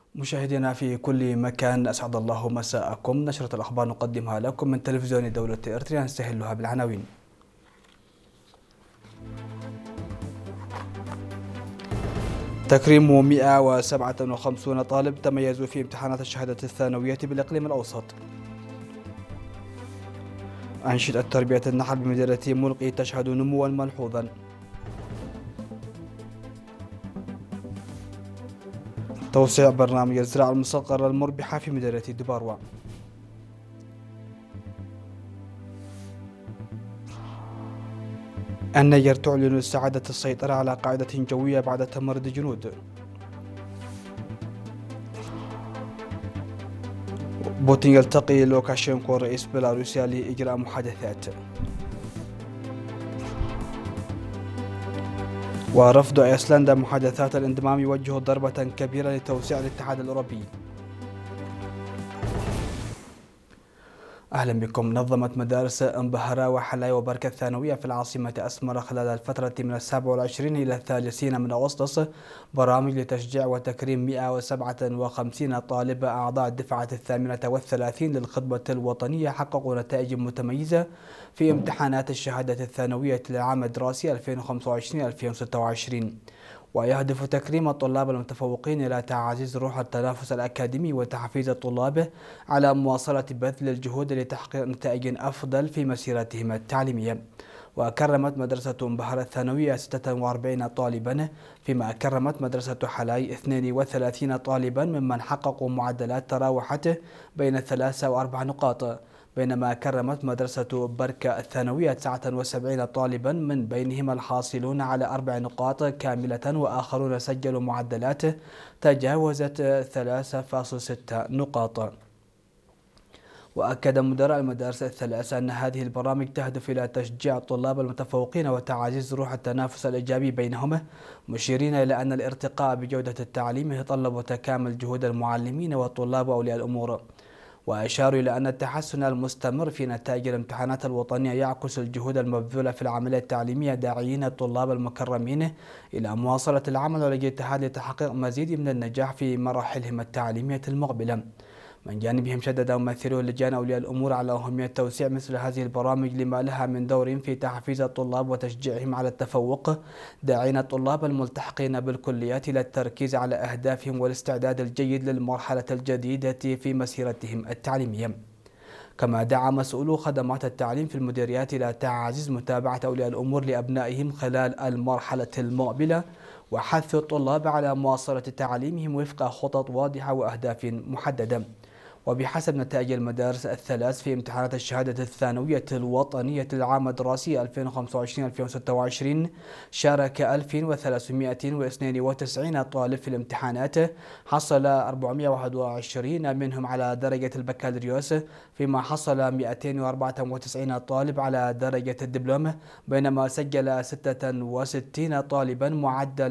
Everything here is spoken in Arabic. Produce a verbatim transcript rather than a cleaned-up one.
مشاهدينا في كل مكان، أسعد الله مساءكم. نشرة الأخبار نقدمها لكم من تلفزيون دولة إريتريا، نستهلها بالعناوين. تكريم مئة وسبعة وخمسين طالب تميزوا في امتحانات الشهادة الثانوية بالإقليم الأوسط. أنشطة تربية النحل بمدينة ملقي تشهد نموا ملحوظا. توسيع برنامج الزراعة المصغرة المربحة في مدينة دباروا. النيجر تعلن استعادة السيطرة على قاعدة جوية بعد تمرد جنود. بوتين يلتقي لوكاشينكو رئيس بيلاروسيا لإجراء محادثات. ورفض أيسلندا محادثات الانضمام يوجه ضربة كبيرة لتوسيع الاتحاد الأوروبي. أهلا بكم. نظمت مدارس انبهرة وحلايا وبركة الثانوية في العاصمة أسمر خلال الفترة من السابع والعشرين إلى الثالثين من أغسطس برامج لتشجيع وتكريم مئة وسبعة وخمسين طالب أعضاء الدفعة الثامنة والثلاثين للخطبة الوطنية حققوا نتائج متميزة في امتحانات الشهادة الثانوية للعام الدراسي ألفين وخمسة وعشرين ألفين وستة وعشرين. ويهدف تكريم الطلاب المتفوقين إلى تعزيز روح التنافس الأكاديمي وتحفيز الطلاب على مواصلة بذل الجهود لتحقيق نتائج أفضل في مسيرتهم التعليمية. وكرمت مدرسة انبهر الثانوية ستة وأربعين طالبا، فيما كرمت مدرسة حلاي اثنين وثلاثين طالبا ممن حققوا معدلات تراوحت بين ثلاثة وأربع نقاط، بينما كرمت مدرسة بركة الثانوية تسعة وسبعين طالبا من بينهم الحاصلون على أربع نقاط كاملة، وآخرون سجلوا معدلات تجاوزت ثلاثة فاصلة ستة نقاط. وأكد مدراء المدارس الثلاثة أن هذه البرامج تهدف إلى تشجيع الطلاب المتفوقين وتعزيز روح التنافس الإيجابي بينهم، مشيرين إلى أن الارتقاء بجودة التعليم يتطلب تكامل جهود المعلمين والطلاب وأولياء الأمور. وأشاروا إلى أن التحسن المستمر في نتائج الامتحانات الوطنية يعكس الجهود المبذولة في العملية التعليمية، داعيين الطلاب المكرمين إلى مواصلة العمل والاجتهاد لتحقيق مزيد من النجاح في مراحلهم التعليمية المقبلة. من جانبهم شدد ممثلو لجان أولياء الأمور على أهمية توسيع مثل هذه البرامج لما لها من دور في تحفيز الطلاب وتشجيعهم على التفوق، داعين الطلاب الملتحقين بالكليات إلى التركيز على أهدافهم والاستعداد الجيد للمرحلة الجديدة في مسيرتهم التعليمية. كما دعا مسؤولو خدمات التعليم في المديريات إلى تعزيز متابعة أولياء الأمور لأبنائهم خلال المرحلة المقبلة، وحث الطلاب على مواصلة تعليمهم وفق خطط واضحة وأهداف محددة. وبحسب نتائج المدارس الثلاث في امتحانات الشهادة الثانوية الوطنية للعام الدراسي ألفين وخمسة وعشرين ألفين وستة وعشرين شارك ألف وثلاثمئة واثنين وتسعين طالب في الامتحانات، حصل أربعمئة وواحد وعشرين منهم على درجة البكالوريوس، فيما حصل مئتين وأربعة وتسعين طالب على درجة الدبلوم، بينما سجل ستة وستين طالبا معدل